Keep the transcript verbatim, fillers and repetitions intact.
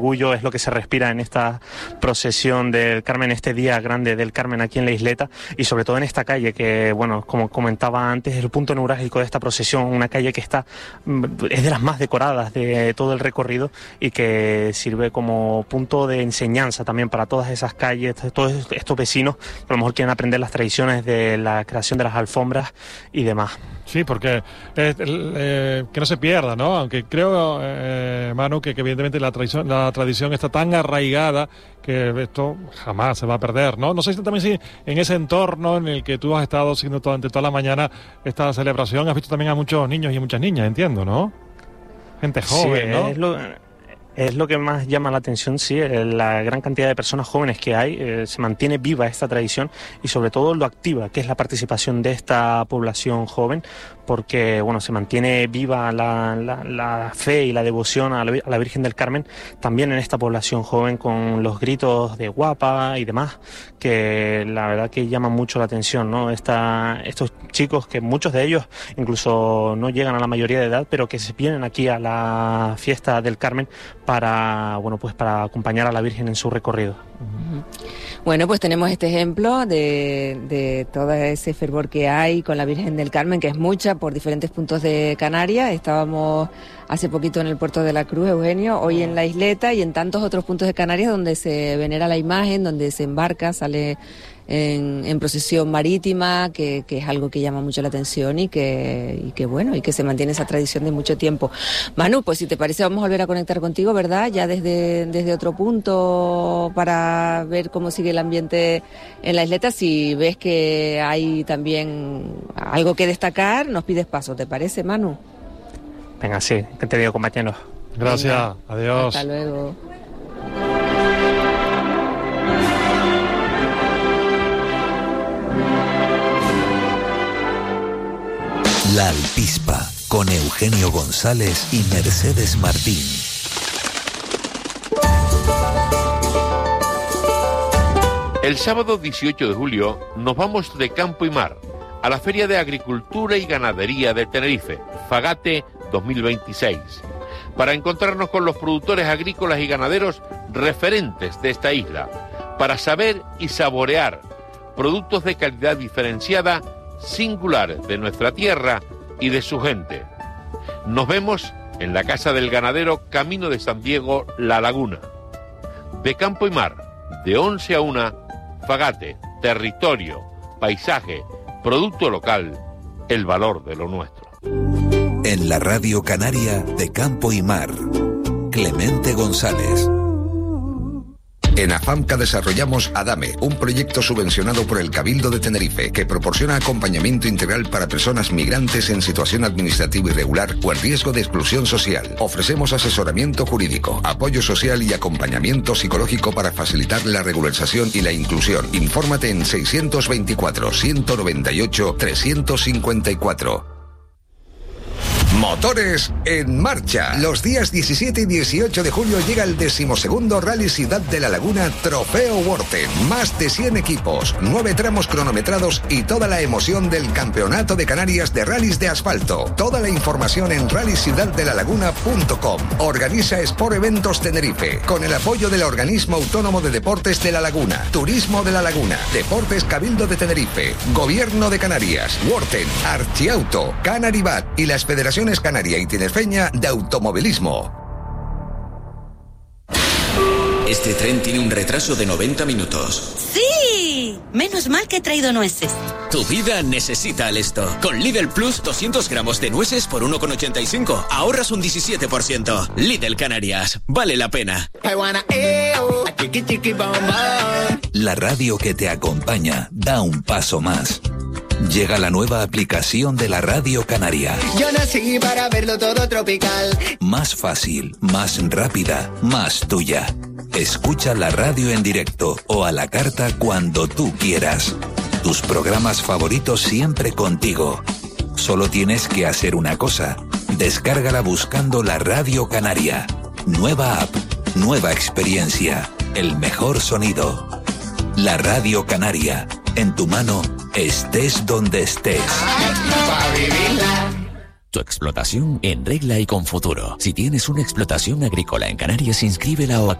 orgullo es lo que se respira en esta procesión del Carmen, este día grande del Carmen aquí en la isleta, y sobre todo en esta calle que, bueno, como comentaba antes, es el punto neurálgico de esta procesión, una calle que está es de las más decoradas de todo el recorrido y que sirve como punto de enseñanza también para todas esas calles, todos estos vecinos que a lo mejor quieren aprender las tradiciones de la creación de las alfombras y demás. Sí, porque eh, eh, que no se pierda, ¿no? Aunque creo, eh, Manu, que, que evidentemente la tradición, la tradición está tan arraigada que esto jamás se va a perder, ¿no? No sé si también si en ese entorno en el que tú has estado siguiendo durante toda la mañana esta celebración, has visto también a muchos niños y muchas niñas, entiendo, ¿no? Gente joven, sí, ¿no? Es lo... Es lo que más llama la atención, sí, la gran cantidad de personas jóvenes que hay, eh, se mantiene viva esta tradición y sobre todo lo activa, que es la participación de esta población joven, porque bueno, se mantiene viva la, la, la fe y la devoción a la, a la Virgen del Carmen también en esta población joven, con los gritos de guapa y demás, que la verdad que llaman mucho la atención, ¿no? Esta, estos chicos, que muchos de ellos incluso no llegan a la mayoría de edad, pero que se vienen aquí a la fiesta del Carmen para, bueno, pues para acompañar a la Virgen en su recorrido. Bueno, pues tenemos este ejemplo de, de todo ese fervor que hay con la Virgen del Carmen, que es mucha, por diferentes puntos de Canarias. Estábamos hace poquito en el puerto de la Cruz, Eugenio, hoy en la isleta y en tantos otros puntos de Canarias donde se venera la imagen, donde se embarca, sale en, en procesión marítima, que, que es algo que llama mucho la atención y que, y que bueno, y que se mantiene esa tradición de mucho tiempo. Manu, pues si te parece vamos a volver a conectar contigo, ¿verdad? Ya desde, desde otro punto para ver cómo sigue el ambiente en la isleta. Si ves que hay también algo que destacar, nos pides paso, ¿te parece, Manu? Venga, sí, que te digo, compañeros. Gracias, venga, adiós. Hasta luego. La Alpispa, con Eugenio González y Mercedes Martín. El sábado dieciocho de julio nos vamos de campo y mar a la Feria de Agricultura y Ganadería de Tenerife, Fagate dos mil veintiséis, para encontrarnos con los productores agrícolas y ganaderos referentes de esta isla, para saber y saborear productos de calidad diferenciada, singular de nuestra tierra y de su gente. Nos vemos en la Casa del Ganadero, Camino de San Diego, La Laguna. De campo y mar, de once a una, Fagate, territorio, paisaje, producto local, el valor de lo nuestro. En la Radio Canaria de Campo y Mar, Clemente González. En AFAMCA desarrollamos ADAME, un proyecto subvencionado por el Cabildo de Tenerife que proporciona acompañamiento integral para personas migrantes en situación administrativa irregular o en riesgo de exclusión social. Ofrecemos asesoramiento jurídico, apoyo social y acompañamiento psicológico para facilitar la regularización y la inclusión. Infórmate en seiscientos veinticuatro, ciento noventa y ocho, trescientos cincuenta y cuatro. Motores en marcha. Los días diecisiete y dieciocho de julio llega el decimosegundo Rally Ciudad de la Laguna Trofeo Worten. Más de cien equipos, nueve tramos cronometrados y toda la emoción del Campeonato de Canarias de Rallys de Asfalto. Toda la información en rally ciudad de la laguna punto com. Organiza Sport Eventos Tenerife, con el apoyo del Organismo Autónomo de Deportes de la Laguna, Turismo de la Laguna, Deportes Cabildo de Tenerife, Gobierno de Canarias, Worten, Archiauto, Canaribat y las Federaciones Canaria y Tinerfeña de Automovilismo. Este tren tiene un retraso de noventa minutos. ¡Sí! Menos mal que he traído nueces. Tu vida necesita esto. Con Lidl Plus, doscientos gramos de nueces por uno con ochenta y cinco. Ahorras un diecisiete por ciento. Lidl Canarias. Vale la pena. La radio que te acompaña da un paso más. Llega la nueva aplicación de la Radio Canaria. Yo nací para verlo todo tropical. Más fácil, más rápida, más tuya. Escucha la radio en directo o a la carta cuando tú quieras. Tus programas favoritos siempre contigo. Solo tienes que hacer una cosa. Descárgala buscando la Radio Canaria. Nueva app, nueva experiencia, el mejor sonido. La Radio Canaria, en tu mano, estés donde estés. Ay, pa' vivirla. Tu explotación en regla y con futuro. Si tienes una explotación agrícola en Canarias, inscríbela o